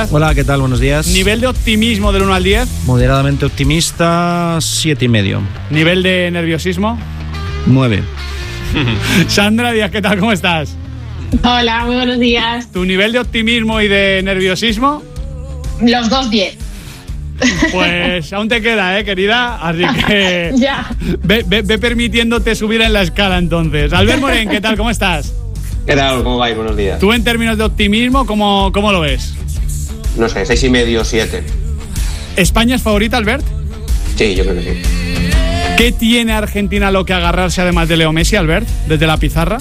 estás? Hola, ¿qué tal? Buenos días. ¿Nivel de optimismo del 1 al 10? Moderadamente optimista, 7,5. ¿Nivel de nerviosismo? 9. Sandra Díaz, ¿qué tal? ¿Cómo estás? Hola, muy buenos días. ¿Tu nivel de optimismo y de nerviosismo? Los dos 10. Pues aún te queda, querida. Así que ya. Ve permitiéndote subir en la escala entonces. Albert Morén, ¿qué tal? ¿Cómo estás? ¿Qué tal? ¿Cómo vais? Buenos días. Tú en términos de optimismo, ¿cómo lo ves? No sé, 6,5, 7. ¿España es favorita, Albert? Sí, yo creo que sí. ¿Qué tiene Argentina lo que agarrarse además de Leo Messi, Albert, desde la pizarra?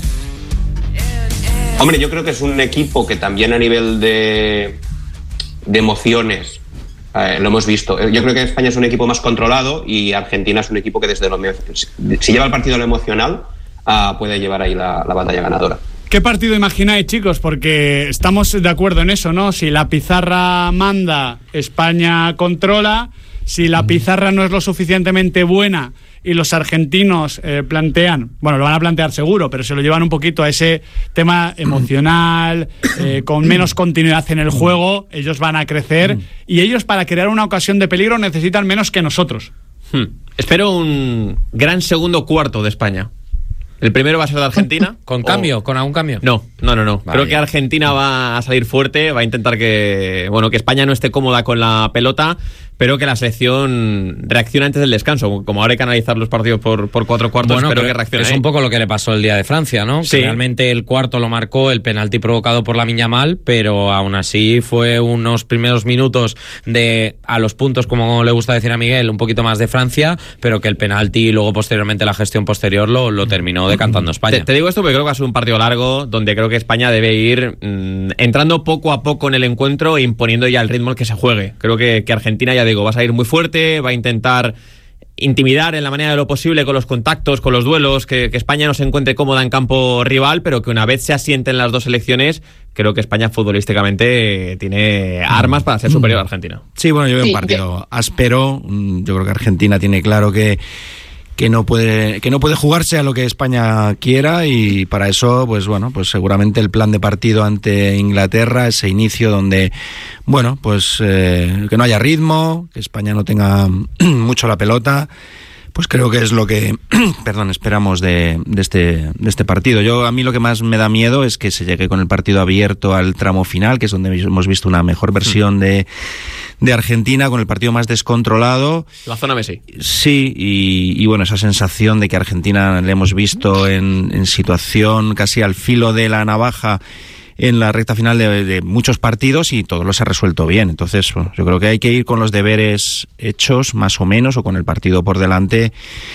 Hombre, yo creo que es un equipo que también a nivel de emociones lo hemos visto. Yo creo que España es un equipo más controlado y Argentina es un equipo que si lleva el partido a lo emocional puede llevar ahí la batalla ganadora. ¿Qué partido imagináis, chicos? Porque estamos de acuerdo en eso, ¿no? Si la pizarra manda, España controla. Si la pizarra no es lo suficientemente buena y los argentinos plantean, bueno, lo van a plantear seguro, pero se lo llevan un poquito a ese tema emocional, con menos continuidad en el juego, ellos van a crecer y ellos para crear una ocasión de peligro necesitan menos que nosotros. Espero un gran segundo cuarto de España. El primero va a ser de Argentina. ¿Con cambio? ¿Con algún cambio? No. Vale. Creo que Argentina va a salir fuerte, va a intentar que España no esté cómoda con la pelota, pero que la selección reaccione antes del descanso. Como ahora hay que analizar los partidos por 4 cuartos, espero que reaccione. Es un poco lo que le pasó el día de Francia, ¿no? Sí. Que realmente el cuarto lo marcó el penalti provocado por Lamine Yamal, pero aún así fue unos primeros minutos de a los puntos, como le gusta decir a Miguel, un poquito más de Francia, pero que el penalti y luego posteriormente la gestión posterior lo terminó decantando España. Te digo esto porque creo que va a ser un partido largo donde creo que España debe ir entrando poco a poco en el encuentro e imponiendo ya el ritmo al que se juegue. Creo que Argentina, ya digo, va a salir muy fuerte, va a intentar intimidar en la manera de lo posible con los contactos, con los duelos, que España no se encuentre cómoda en campo rival, pero que una vez se asienten las dos selecciones, creo que España futbolísticamente tiene armas para ser superior a Argentina. Sí, bueno, yo veo un partido áspero. Yo creo que Argentina tiene claro que no puede jugarse a lo que España quiera y para eso, pues seguramente el plan de partido ante Inglaterra, ese inicio donde, que no haya ritmo, que España no tenga mucho la pelota, pues creo que es lo que esperamos de este partido. A mí lo que más me da miedo es que se llegue con el partido abierto al tramo final, que es donde hemos visto una mejor versión de Argentina, con el partido más descontrolado. La zona Messi. Sí, y esa sensación de que Argentina le hemos visto en situación casi al filo de la navaja en la recta final de muchos partidos y todos los ha resuelto bien. Entonces, yo creo que hay que ir con los deberes hechos, más o menos, o con el partido por delante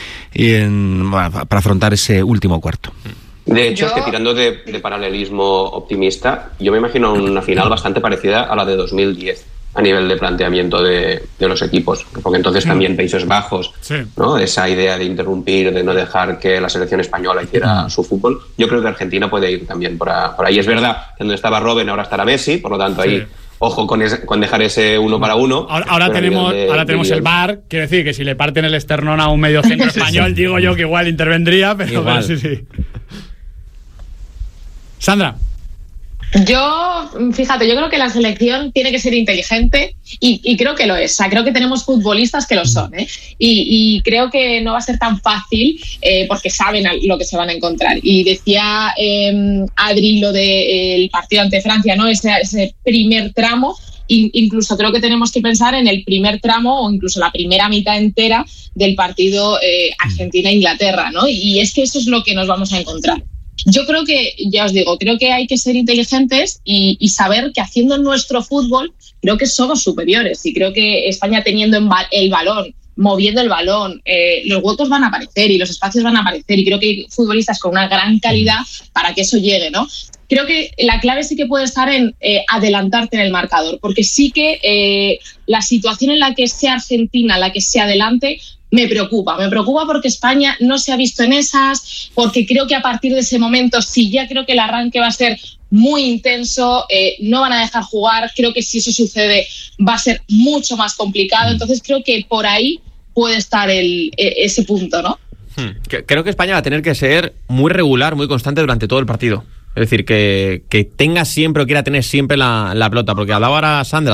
para afrontar ese último cuarto. De hecho, es que tirando de paralelismo optimista, yo me imagino una final bastante parecida a la de 2010 a nivel de planteamiento de los equipos, porque entonces también Países Bajos, ¿no? Esa idea de interrumpir, de no dejar que la selección española hiciera su fútbol, yo creo que Argentina puede ir también por ahí. Es verdad que donde estaba Robben ahora estará Messi, por lo tanto ahí ojo con dejar ese 1 para 1. Ahora tenemos el VAR, quiero decir que si le parten el esternón a un mediocentro español, digo yo que igual intervendría, pero sí. Sandra. Yo creo que la selección tiene que ser inteligente y creo que lo es. O sea, creo que tenemos futbolistas que lo son, y creo que no va a ser tan fácil porque saben lo que se van a encontrar. Y decía Adri lo del partido ante Francia, ¿no? Ese primer tramo. Incluso creo que tenemos que pensar en el primer tramo o incluso la primera mitad entera del partido Argentina-Inglaterra, ¿no? Y es que eso es lo que nos vamos a encontrar. Yo creo que, ya os digo, creo que hay que ser inteligentes y saber que haciendo nuestro fútbol creo que somos superiores y creo que España teniendo el balón, moviendo el balón, los huecos van a aparecer y los espacios van a aparecer y creo que hay futbolistas con una gran calidad para que eso llegue, ¿no? Creo que la clave sí que puede estar en adelantarte en el marcador, porque sí que la situación en la que sea Argentina, la que sea adelante, me preocupa porque España no se ha visto en esas, porque creo que a partir de ese momento, sí, ya creo que el arranque va a ser muy intenso, no van a dejar jugar, creo que si eso sucede va a ser mucho más complicado, entonces creo que por ahí puede estar ese punto, ¿no? Creo que España va a tener que ser muy regular, muy constante durante todo el partido. Es decir, que tenga siempre o quiera tener siempre la pelota, porque hablaba ahora Sandra